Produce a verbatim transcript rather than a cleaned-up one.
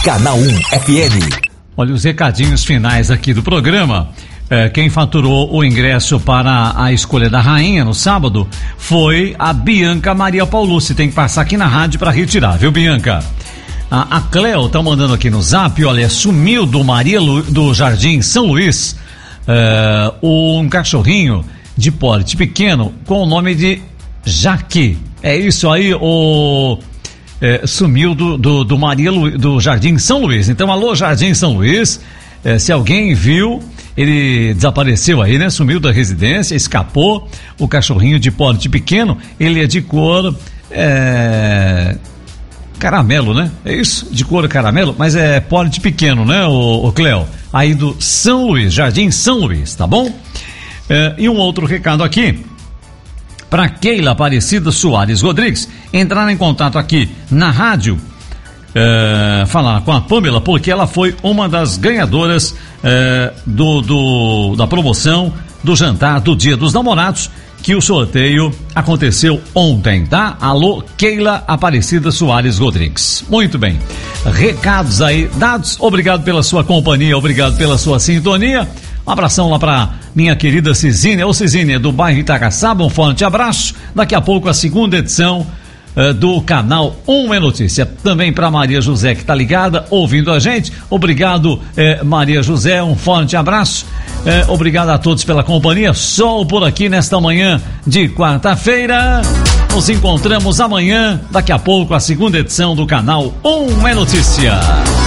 Canal um F M. Olha os recadinhos finais aqui do programa. É, quem faturou o ingresso para a escolha da rainha no sábado foi a Bianca Maria Paulucci. Tem que passar aqui na rádio para retirar, viu, Bianca? A, a Cleo tá mandando aqui no zap, olha, sumiu do Maria Lu, do Jardim São Luís é, um cachorrinho de porte pequeno com o nome de Jaque. É isso aí, o é, sumiu do, do, do Maria Lu, do Jardim São Luís. Então, alô, Jardim São Luís, é, se alguém viu, ele desapareceu aí, né? Sumiu da residência, escapou. O cachorrinho de porte pequeno, ele é de cor é, caramelo, né? É isso? De cor caramelo, mas é porte pequeno, né, o, o Cleo? Aí do São Luís, Jardim São Luís, tá bom? É, e um outro recado aqui para Keila Aparecida Soares Rodrigues entrar em contato aqui na rádio, é, falar com a Pamela, porque ela foi uma das ganhadoras é, do, do, da promoção do jantar do Dia dos Namorados, que o sorteio aconteceu ontem, tá? Alô, Keila Aparecida Soares Rodrigues. Muito bem. Recados aí dados. Obrigado pela sua companhia, obrigado pela sua sintonia. Um abração lá pra minha querida Cisínia, ô Cisínia, do bairro Itacaçaba, um forte abraço. Daqui a pouco a segunda edição uh, do Canal um é Notícia. Também pra Maria José, que tá ligada, ouvindo a gente. Obrigado, eh, Maria José, um forte abraço. Eh, obrigado a todos pela companhia. Sol por aqui nesta manhã de quarta-feira. Nos encontramos amanhã, daqui a pouco a segunda edição do Canal um é Notícia.